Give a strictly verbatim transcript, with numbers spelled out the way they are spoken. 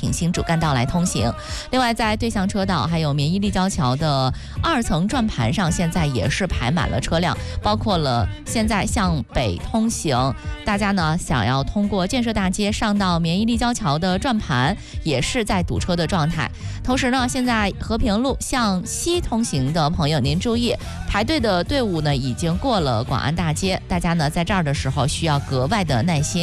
挺新主干道来通行。另外，在对向车道还有绵一立交桥的二层转盘上，现在也是排满了车辆，包括了现在向北通行，大家呢想要通过建设大街上到绵一立交桥的转盘，也是在堵车的状态。同时呢，现在和平路向西通行的朋友，您注意，排队的队伍呢已经过了广安大街，大家呢在这儿的时候需要格外的耐心。